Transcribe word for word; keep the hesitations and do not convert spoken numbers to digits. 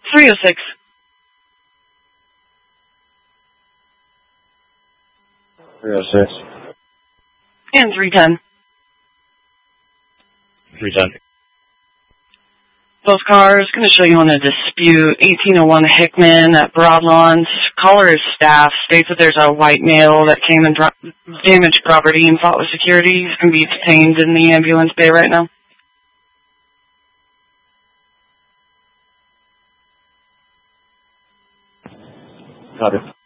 three oh six. three oh six. And three ten. three ten. Both cars going to show you on a dispute. eighteen oh one Hickman at Broadlawns. Caller is staff. States that there's a white male that came and dro- damaged property and fought with security. He's going to be detained in the ambulance bay right now. Copy.